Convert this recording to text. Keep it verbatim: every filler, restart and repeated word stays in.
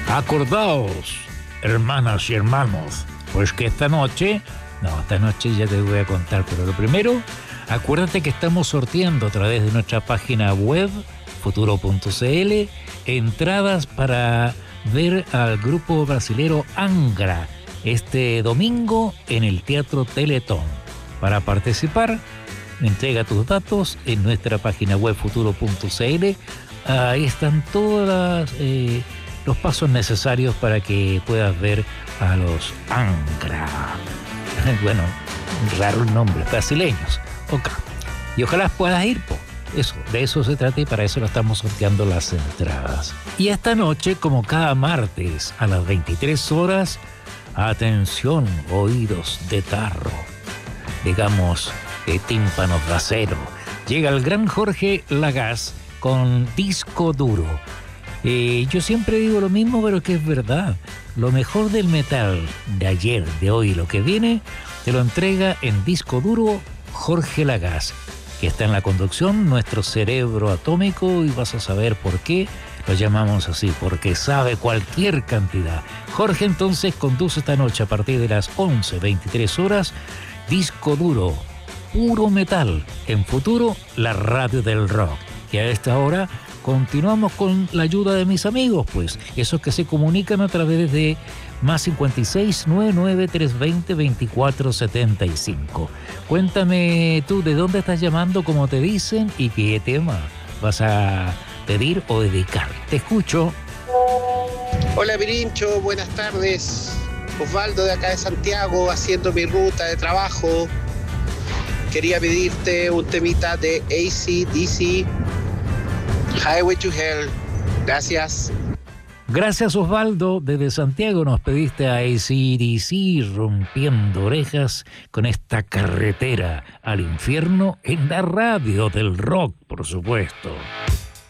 Acordaos, hermanas y hermanos, pues que esta noche, no, esta noche ya te voy a contar, pero lo primero, acuérdate que estamos sorteando a través de nuestra página web, futuro punto c l, entradas para ver al grupo brasilero Angra este domingo en el Teatro Teletón. Para participar, entrega tus datos en nuestra página web futuro punto c l. Ahí están todos las, eh, los pasos necesarios para que puedas ver a los Angra. Bueno, raro el nombre, brasileños. Ok. Y ojalá puedas ir, po. Eso, de eso se trata y para eso lo estamos sorteando las entradas. Y esta noche, como cada martes a las veintitrés horas, atención, oídos de tarro, digamos, de tímpanos de acero, llega el gran Jorge Lagasse con Disco Duro. Eh, yo siempre digo lo mismo, pero que es verdad. Lo mejor del metal de ayer, de hoy, lo que viene, te lo entrega en Disco Duro Jorge Lagasse, que está en la conducción, nuestro cerebro atómico, y vas a saber por qué lo llamamos así, porque sabe cualquier cantidad. Jorge entonces conduce esta noche a partir de las once, veintitrés horas, Disco Duro, puro metal, en Futuro, la radio del rock. Y a esta hora continuamos con la ayuda de mis amigos, pues, esos que se comunican a través de más cincuenta y seis, noventa y nueve, trescientos veinte, veinticuatro setenta y cinco. Cuéntame tú de dónde estás llamando, como te dicen, y qué tema vas a pedir o dedicar. Te escucho. Hola Pirincho, buenas tardes. Osvaldo de acá de Santiago, haciendo mi ruta de trabajo. Quería pedirte un temita de A C D C, Highway to Hell. Gracias. Gracias, Osvaldo. Desde Santiago nos pediste a A C D C, rompiendo orejas con esta carretera al infierno en la radio del rock, por supuesto.